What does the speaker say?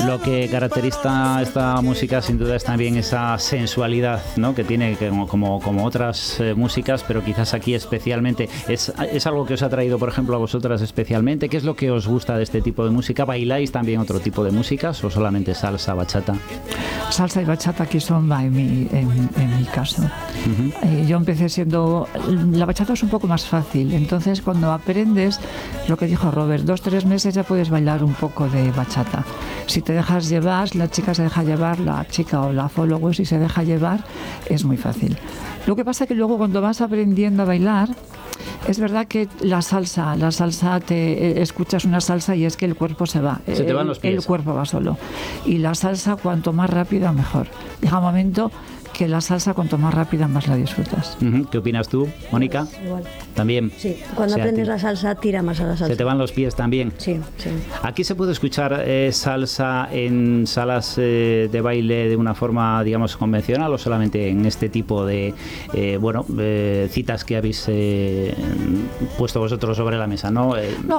Lo que caracteriza esta música sin duda es también esa sensualidad, ¿no?, que tiene como otras músicas, pero quizás aquí especialmente. ¿Es algo que os ha traído, por ejemplo, a vosotras especialmente? ¿Qué es lo que os gusta de este tipo de música? ¿Bailáis también otro tipo de músicas o solamente salsa, bachata? Salsa y bachata que son en mi caso. Uh-huh. Yo empecé siendo... La bachata es un poco más fácil, entonces cuando aprendes, lo que dijo Robert, 2-3 meses ya puedes bailar un poco de bachata. Si te dejas llevar, la chica se deja llevar, la chica o la follower si se deja llevar, es muy fácil. Lo que pasa es que luego cuando vas aprendiendo a bailar, es verdad que la salsa te escuchas una salsa y es que el cuerpo se va. Se te van los pies. El cuerpo va solo. Y la salsa cuanto más rápida mejor. Llega un momento que la salsa cuanto más rápida más la disfrutas. Uh-huh. ¿Qué opinas tú, Mónica? Igual. ¿También? Sí, cuando aprendes la salsa tira más a la salsa. ¿Se te van los pies también? Sí, sí. ¿Aquí se puede escuchar salsa en salas de baile de una forma, digamos, convencional o solamente en este tipo de citas que habéis puesto vosotros sobre la mesa, ¿no? No,